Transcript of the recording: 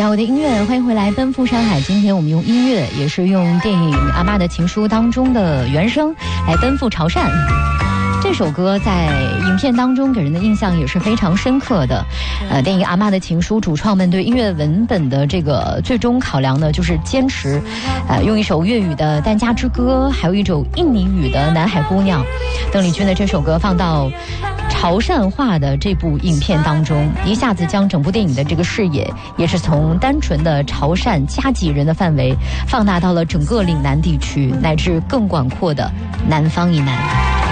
我的音乐，欢迎回来奔赴上海。今天我们用音乐，也是用电影《阿嬷的情书》当中的原声来奔赴潮汕。这首歌在影片当中给人的印象也是非常深刻的。电影《阿嬷的情书》主创们对音乐文本的这个最终考量呢，就是坚持，用一首粤语的《疍家之歌》，还有一首印尼语的《南海姑娘》。邓丽君的这首歌放到潮汕话的这部影片当中，一下子将整部电影的这个视野，也是从单纯的潮汕嘉籍人的范围，放大到了整个岭南地区，乃至更广阔的南方以南。